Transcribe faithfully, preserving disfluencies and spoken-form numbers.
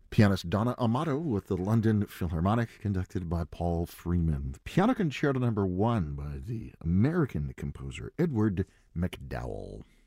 Pianist Donna Amato with the London Philharmonic, conducted by Paul Freeman. Piano Concerto Number One by the American composer Edward MacDowell.